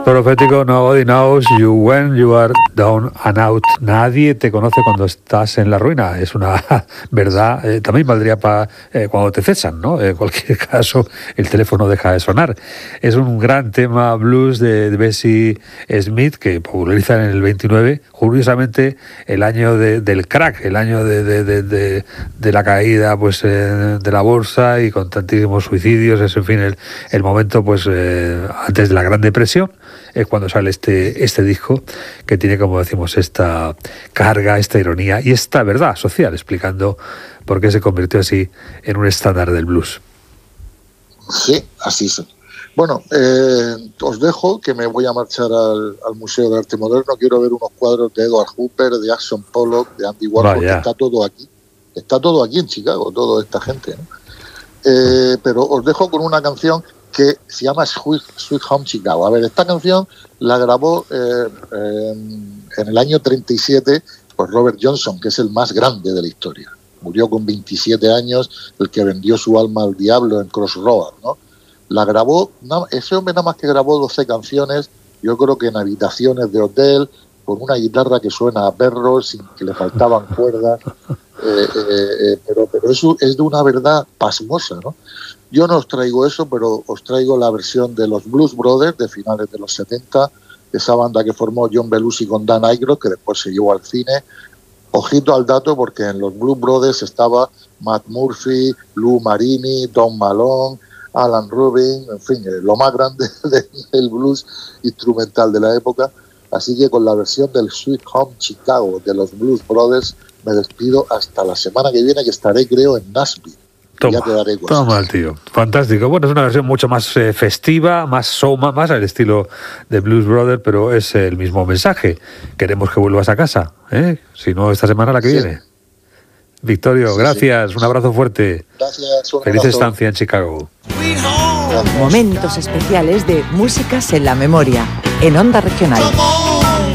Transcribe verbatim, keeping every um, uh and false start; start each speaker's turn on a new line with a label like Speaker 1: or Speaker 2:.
Speaker 1: Profético, nobody knows you when you are down and out. Nadie te conoce cuando estás en la ruina. Es una verdad. Eh, también valdría para eh, cuando te cesan, ¿no? En cualquier caso, el teléfono deja de sonar. Es un gran tema blues de, de Bessie Smith que populariza en el veintinueve, curiosamente el año de, del crack, el año de, de, de, de, de la caída pues eh, de la bolsa y con tantísimos suicidios. Es, en fin, el, el momento pues eh, antes de la Gran Depresión. Es cuando sale este, este disco que tiene, como decimos, esta carga, esta ironía y esta verdad social, explicando por qué se convirtió así en un estándar del blues.
Speaker 2: Sí, así es. Bueno, eh, os dejo, que me voy a marchar al, al Museo de Arte Moderno. Quiero ver unos cuadros de Edward Hooper, de Jackson Pollock, de Andy Warhol, que está todo aquí. Está todo aquí en Chicago, toda esta gente, ¿no? Eh, pero os dejo con una canción que se llama Sweet, Sweet Home Chicago. A ver, esta canción la grabó eh, eh, en el año treinta y siete por Robert Johnson, que es el más grande de la historia. Murió con veintisiete años, el que vendió su alma al diablo en Crossroads, ¿no? La grabó, no, ese hombre nada más que grabó doce canciones, yo creo que en habitaciones de hotel, con una guitarra que suena a perros, sin que le faltaban cuerdas, eh, eh, eh, pero, pero eso es de una verdad pasmosa, ¿no? Yo no os traigo eso, pero os traigo la versión de los Blues Brothers de finales de los setenta, esa banda que formó John Belushi con Dan Aykroyd, que después se llevó al cine. Ojito al dato, porque en los Blues Brothers estaba Matt Murphy, Lou Marini, Don Malone, Alan Rubin, en fin, lo más grande del blues instrumental de la época. Así que con la versión del Sweet Home Chicago de los Blues Brothers me despido hasta la semana que viene, que estaré, creo, en Nashville.
Speaker 1: Toma, toma el tío. Fantástico. Bueno, es una versión mucho más eh, festiva, más soma, más al estilo de Blues Brothers, pero es el mismo mensaje. Queremos que vuelvas a casa, ¿eh? Si no, esta semana la que sí. viene. Victorio, sí, gracias. Sí. Un abrazo fuerte.
Speaker 2: Gracias. Un
Speaker 1: Feliz
Speaker 2: abrazo.
Speaker 1: estancia en Chicago.
Speaker 3: Momentos especiales de Músicas en la Memoria, en Onda Regional.